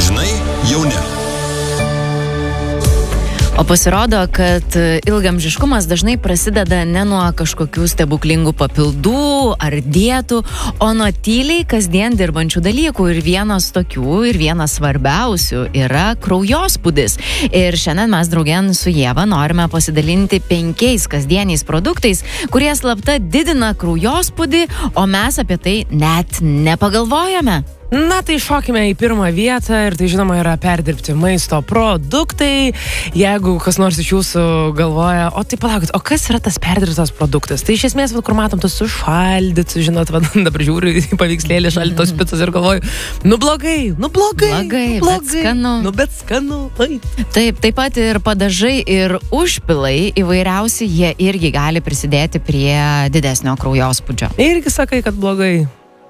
Žinai, jauni. O pasirodo, kad ilgamžiškumas dažnai prasideda ne nuo kažkokių stebuklingų papildų ar dietų, o nuo tyliai kasdien dirbančių dalykų. Ir vienas tokių, ir vienas svarbiausių yra kraujospūdis. Ir šiandien mes draugėn su Ieva norime pasidalinti 5 kasdieniais produktais, kurie slapta didina kraujospūdį, o mes apie tai net nepagalvojame. Na, tai šokime į pirmą vietą ir tai žinoma yra perdirbti maisto produktai. Jeigu kas nors iš jūsų galvoja, o tai palaukit, o kas yra tas perdirbtas produktas? Tai iš esmės, kur matom tos sušaldytus, žinot, dabar žiūriu į paveikslėlį šaldytos picos ir galvoju, blogai. Bet skanu. Bet skanu. Taip pat ir padažai ir užpilai įvairiausi, jie irgi gali prisidėti prie didesnio kraujospūdžio. Irgi sakai, kad blogai.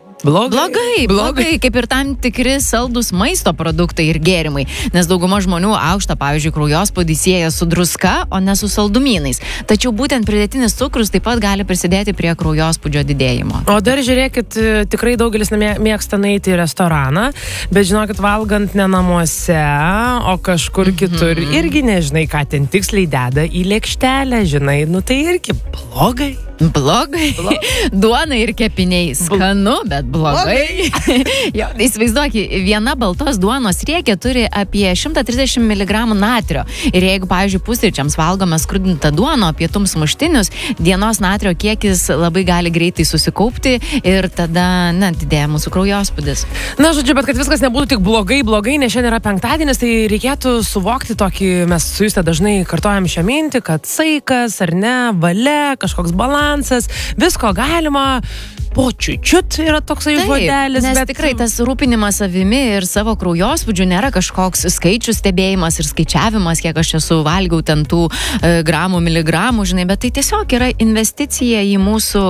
Blogai, kaip ir tam tikri saldus maisto produktai ir gėrimai, nes dauguma žmonių aukštą, pavyzdžiui, kraujospūdį sieja su druska, o ne su saldumynais. Tačiau būtent pridėtinis cukrus taip pat gali prisidėti prie kraujospūdžio didėjimo. O dar žiūrėkit, tikrai daugelis mėgsta nueiti į restoraną, bet žinokit, valgant ne namuose, o kažkur kitur, irgi nežinai, ką ten tiksliai deda į lėkštelę, žinai, tai irgi blogai. Duona ir kepiniai skanu, bet blogai. Jo, įsivaizduok, viena baltos duonos riekė turi apie 130 mg natrio. Ir jeigu, pavyzdžiui, pusryčiams valgome skrudintą duoną, pietums muštinius, dienos natrio kiekis labai gali greitai susikaupti ir tada, didėja mūsų kraujospūdis. Na, žodžiu, bet kad viskas nebūtų tik blogai, nes šiandien yra penktadienis, tai reikėtų suvokti tokį, mes su Juste dažnai kartojam šią mintį, kad saikas ar ne, valia, kažkoks balansas, visko galima, po čiut yra toksai žodelis. Nes tikrai tas rūpinimas savimi ir savo kraujospūdžiu nėra kažkoks skaičių stebėjimas ir skaičiavimas, kiek aš esu valgiau ten tų gramų, miligramų, žinai, bet tai tiesiog yra investicija į mūsų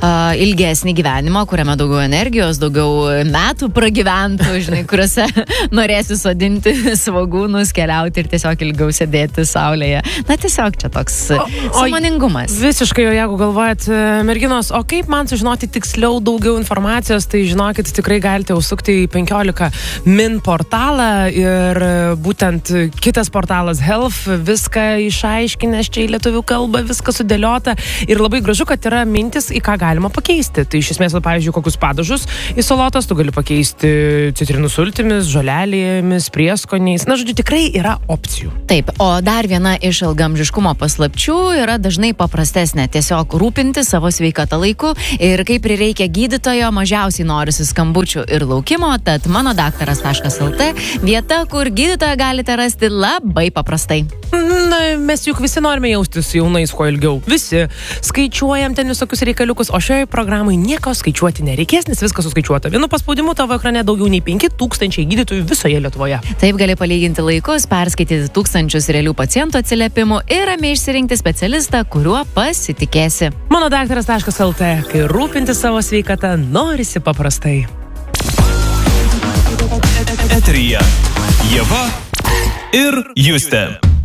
ilgesnį gyvenimą, kuriame daugiau energijos, daugiau metų pragyventų, žinai, kuriuose norėsi sodinti svogūnus, keliauti ir tiesiog ilgiau sėdėti saulėje. Na, tiesiog čia toks sąmoningumas. Visiškai, jeigu galvojat, merginos, o kaip man sužinoti tiksliau daugiau informacijos, tai žinokit, tikrai galite užsukti į 15 min portalą ir būtent kitas portalas Health viską išaiškinęs čia į lietuvių kalbą, viską sudėliota ir labai gražu, kad yra mintis, į ką galima pakeisti. Tai iš esmės, pavyzdžiui, kokius padažus į salotas tu gali pakeisti citrinų sultimis, žolelėmis, prieskoniais. Na, žodžiu, tikrai yra opcijų. Taip, o dar viena iš ilgamžiškumo paslapčių yra dažnai paprastesnė. Tiesiog rūpinti savo sveikatą laiku ir kaip reikia gydytojo, mažiausiai norisi skambučių ir laukimo, tad manodaktaras.lt vieta, kur gydytoją galite rasti labai paprastai. Na, mes juk visi norime jaustis jaunais kuo ilgiau. Visi skaičiuojam ten visokius reikaliukus, o šioje programai nieko skaičiuoti nereikės, nes viskas suskaičiuota. Vienu paspaudimu tavo ekrane daugiau nei 5000 gydytojų visoje Lietuvoje. Taip gali palyginti laikus, perskaityti tūkstančius realių pacientų atsiliepimų ir ramiai išsirinkti specialistą, kuriuo pasitikėsi. Manodaktaras.lt, kai rūpinti savo sveikatą norisi paprastai. Eteryje Ieva ir Juste.